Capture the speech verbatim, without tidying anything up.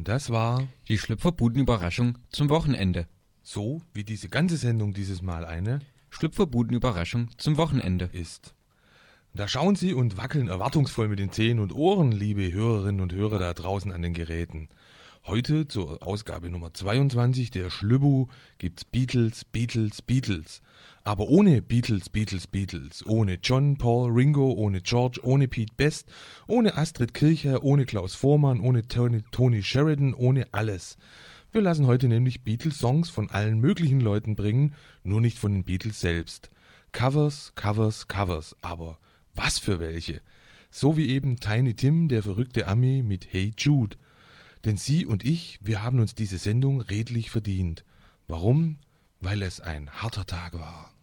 Und das war die Schlüpferbuden-Überraschung zum Wochenende. so, wie diese ganze Sendung dieses Mal eine Schlüpferbuden-Überraschung zum Wochenende ist. Da schauen Sie und wackeln erwartungsvoll mit den Zehen und Ohren, liebe Hörerinnen und Hörer da draußen an den Geräten. Heute zur Ausgabe Nummer zweiundzwanzig der Schlübbu gibt's Beatles, Beatles, Beatles. Aber ohne Beatles, Beatles, Beatles. Ohne John, Paul, Ringo, ohne George, ohne Pete Best, ohne Astrid Kirchherr, ohne Klaus Voormann, ohne Tony, Tony Sheridan, ohne alles. Wir lassen heute nämlich Beatles-Songs von allen möglichen Leuten bringen, nur nicht von den Beatles selbst. Covers, Covers, Covers. Aber was für welche? So wie eben Tiny Tim, der verrückte Ami mit Hey Jude. Denn Sie und ich, wir haben uns diese Sendung redlich verdient. Warum? Weil es ein harter Tag war.